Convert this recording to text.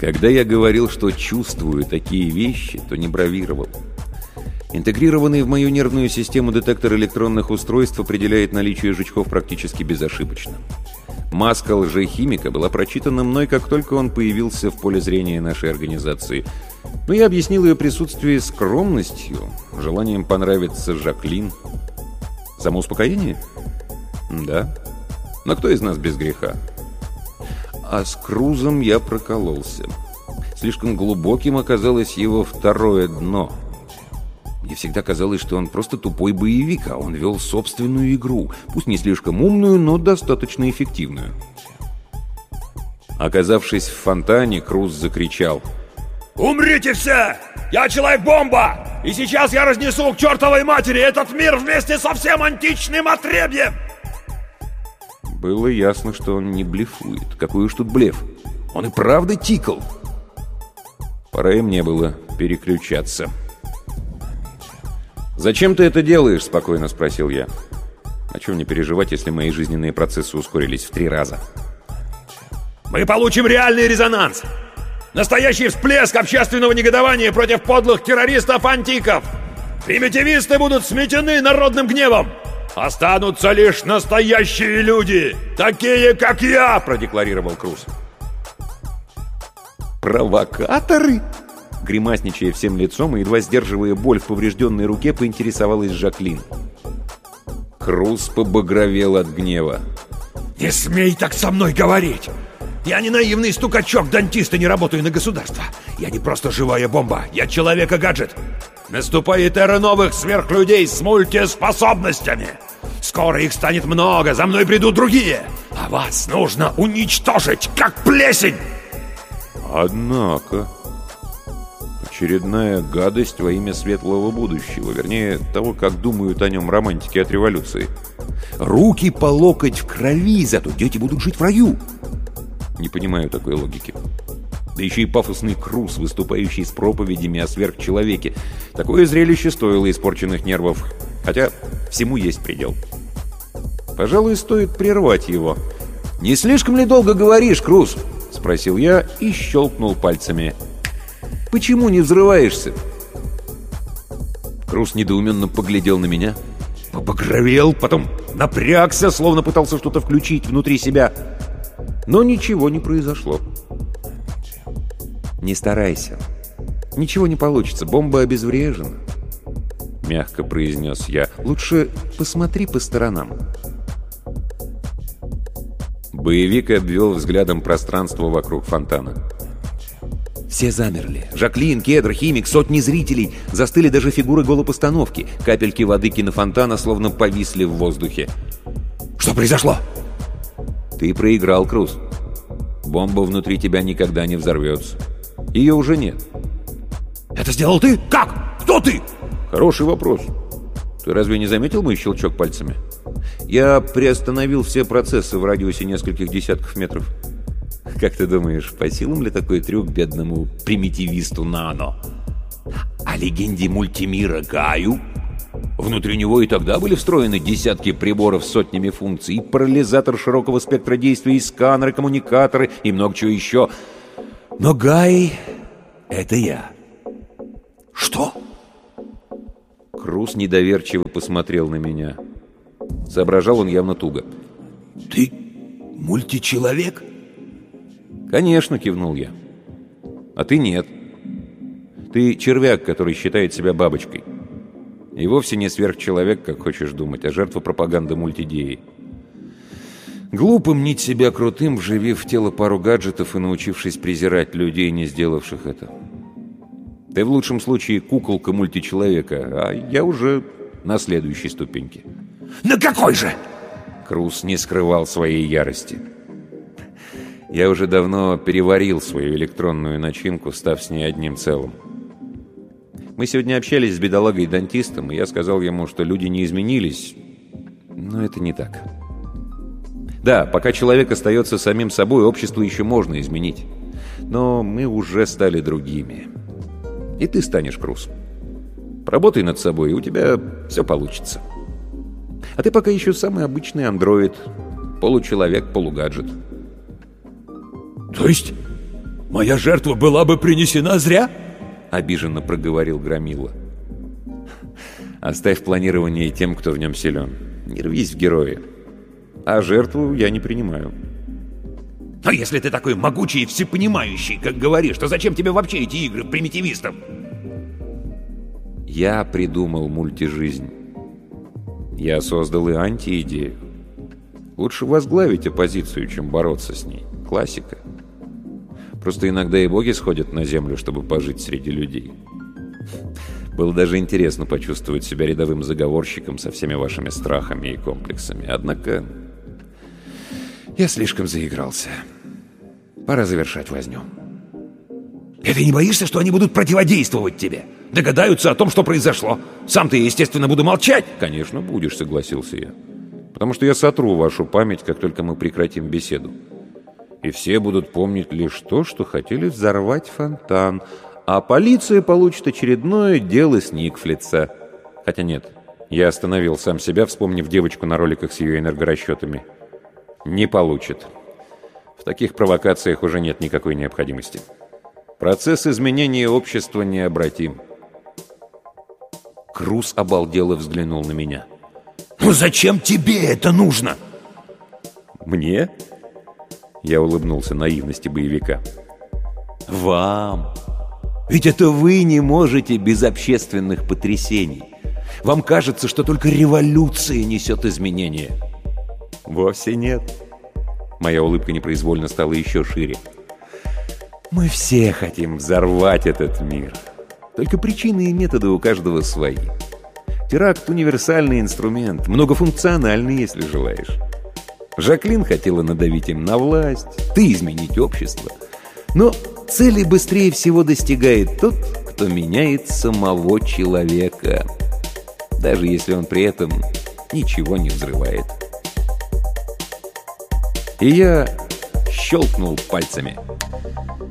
Когда я говорил, что чувствую такие вещи, то не бравировал. Интегрированный в мою нервную систему детектор электронных устройств определяет наличие жучков практически безошибочно. Маска лжехимика была прочитана мной, как только он появился в поле зрения нашей организации. Но я объяснил ее присутствие скромностью, желанием понравиться Жаклин. Самоуспокоение? Да. Но кто из нас без греха? А с Крузом я прокололся. Слишком глубоким оказалось его второе дно. Мне всегда казалось, что он просто тупой боевик, а он вел собственную игру, пусть не слишком умную, но достаточно эффективную. Оказавшись в фонтане, Круз закричал: «Умрите все! Я Человек-бомба! И сейчас я разнесу к чертовой матери этот мир вместе со всем античным отребьем!» Было ясно, что он не блефует. Какой уж тут блеф. Он и правда тикал. Пора и мне было переключаться. «Зачем ты это делаешь?» – спокойно спросил я. «А чего мне переживать, если мои жизненные процессы ускорились в 3 раза?» «Мы получим реальный резонанс! Настоящий всплеск общественного негодования против подлых террористов-антиков! Примитивисты будут сметены народным гневом! Останутся лишь настоящие люди, такие, как я!» – продекларировал Круз. «Провокаторы?» Гримасничая всем лицом и едва сдерживая боль в поврежденной руке, поинтересовалась Жаклин. Круз побагровел от гнева. «Не смей так со мной говорить! Я не наивный стукачок-дантист и не работаю на государство. Я не просто живая бомба, я человек-гаджет. Наступает эра новых сверхлюдей с мультиспособностями. Скоро их станет много, за мной придут другие. А вас нужно уничтожить, как плесень!» Однако... очередная гадость во имя светлого будущего, вернее, того, как думают о нем романтики от революции. Руки по локоть в крови, зато дети будут жить в раю. Не понимаю такой логики. Да еще и пафосный Круз, выступающий с проповедями о сверхчеловеке. Такое зрелище стоило испорченных нервов. Хотя всему есть предел. Пожалуй, стоит прервать его. «Не слишком ли долго говоришь, Круз?» — спросил я и щелкнул пальцами. «Почему не взрываешься?» Круз недоуменно поглядел на меня, побагровел, потом напрягся, словно пытался что-то включить внутри себя. Но ничего не произошло. «Не старайся. Ничего не получится, бомба обезврежена», — мягко произнес я. «Лучше посмотри по сторонам». Боевик обвел взглядом пространство вокруг фонтана. Все замерли. Жаклин, Кедр, Химик, сотни зрителей. Застыли даже фигуры голопостановки. Капельки воды кинофонтана словно повисли в воздухе. «Что произошло?» «Ты проиграл, Круз. Бомба внутри тебя никогда не взорвется. Ее уже нет». «Это сделал ты? Как? Кто ты?» «Хороший вопрос. Ты разве не заметил мой щелчок пальцами? Я приостановил все процессы в радиусе нескольких десятков метров. Как ты думаешь, по силам ли такой трюк бедному примитивисту Нано? О легенде мультимира Гаю? Внутри него и тогда были встроены десятки приборов с сотнями функций, и парализатор широкого спектра действий, и сканеры, коммуникаторы, и много чего еще. Но Гай — это я». «Что?» Круз недоверчиво посмотрел на меня. Соображал он явно туго. «Ты мультичеловек?» «Конечно», — кивнул я. «А ты нет. Ты червяк, который считает себя бабочкой. И вовсе не сверхчеловек, как хочешь думать, а жертва пропаганды мультидеи. Глупо мнить себя крутым, вживив в тело пару гаджетов и научившись презирать людей, не сделавших это. Ты в лучшем случае куколка мультичеловека, а я уже на следующей ступеньке». «На какой же?» Круз не скрывал своей ярости. Я уже давно переварил свою электронную начинку, став с ней одним целым. Мы сегодня общались с бедолагой-дантистом, и я сказал ему, что люди не изменились, но это не так. Да, пока человек остается самим собой, общество еще можно изменить. Но мы уже стали другими. И ты станешь, Круз. Поработай над собой, и у тебя все получится. А ты пока еще самый обычный андроид. Получеловек, полугаджет. «То есть Моя жертва была бы принесена зря? Обиженно проговорил Громила. Оставь планирование тем, кто в нем силен. Не рвись в герои. А жертву я не принимаю. Но если ты такой могучий и всепонимающий, как говоришь, то зачем тебе вообще эти игры примитивистов? Я придумал мультижизнь. Я создал и антиидею. Лучше возглавить оппозицию, чем бороться с ней. Классика. Просто иногда и боги сходят на землю, чтобы пожить среди людей. Было даже интересно почувствовать себя рядовым заговорщиком со всеми вашими страхами и комплексами. Однако я слишком заигрался. Пора завершать возню. И ты не боишься, что они будут противодействовать тебе? Догадаются о том, что произошло? Сам ты, естественно, буду молчать. Конечно, будешь, согласился я. Потому что я сотру вашу память, как только мы прекратим беседу. И все будут помнить лишь то, что хотели взорвать фонтан, а полиция получит очередное дело с Никфлица. Хотя нет, я остановил сам себя, вспомнив девочку на роликах с ее энергорасчетами. Не получит. В таких провокациях уже нет никакой необходимости. Процесс изменения общества необратим. Круз обалдело взглянул на меня. Ну зачем тебе это нужно? Мне? Я улыбнулся наивности боевика. Вам. Ведь это вы не можете без общественных потрясений. Вам кажется, что только революция несет изменения. Вовсе нет. Моя улыбка непроизвольно стала еще шире. Мы все хотим взорвать этот мир. Только причины и методы у каждого свои. Теракт — универсальный инструмент, многофункциональный, если желаешь. Жаклин хотела надавить им на власть, ты изменить общество. Но цели быстрее всего достигает тот, кто меняет самого человека, даже если он при этом ничего не взрывает. И я щелкнул пальцами.